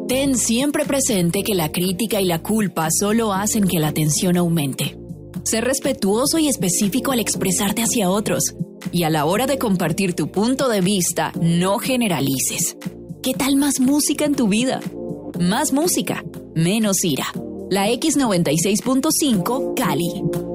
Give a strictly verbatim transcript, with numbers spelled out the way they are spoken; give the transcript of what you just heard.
Ten siempre presente que la crítica y la culpa solo hacen que la tensión aumente. Sé respetuoso y específico al expresarte hacia otros. Y a la hora de compartir tu punto de vista, no generalices. ¿Qué tal más música en tu vida? Más música, menos ira. La X noventa y seis punto cinco Cali.